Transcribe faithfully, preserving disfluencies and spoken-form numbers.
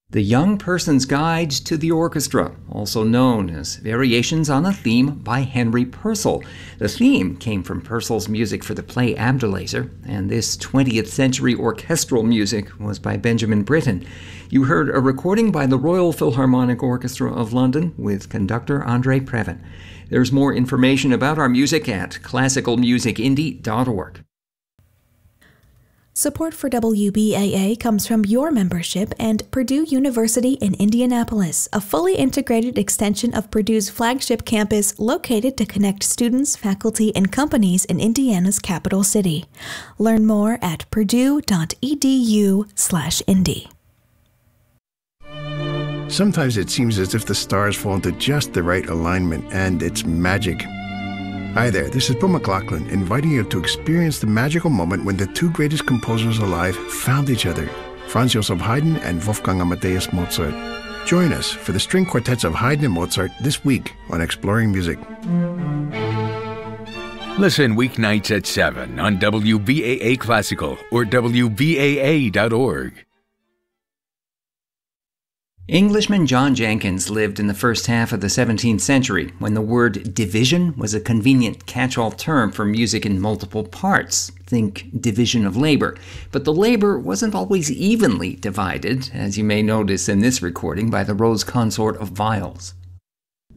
The Young Person's Guide to the Orchestra, also known as Variations on a Theme by Henry Purcell. The theme came from Purcell's music for the play Abdelaziz, and this twentieth century orchestral music was by Benjamin Britten. You heard a recording by the Royal Philharmonic Orchestra of London with conductor Andre Previn. There's more information about our music at classical music indie dot org. Support for W B A A comes from your membership and Purdue University in Indianapolis, a fully integrated extension of Purdue's flagship campus located to connect students, faculty, and companies in Indiana's capital city. Learn more at purdue dot e d u slash indy. Sometimes it seems as if the stars fall into just the right alignment, and it's magic. Hi there, this is Bill McLaughlin, inviting you to experience the magical moment when the two greatest composers alive found each other, Franz Joseph Haydn and Wolfgang Amadeus Mozart. Join us for the string quartets of Haydn and Mozart this week on Exploring Music. Listen weeknights at seven on W B A A Classical or W B A A dot org. Englishman John Jenkins lived in the first half of the seventeenth century, when the word division was a convenient catch-all term for music in multiple parts. Think division of labor. But the labor wasn't always evenly divided, as you may notice in this recording by the Rose Consort of Viols.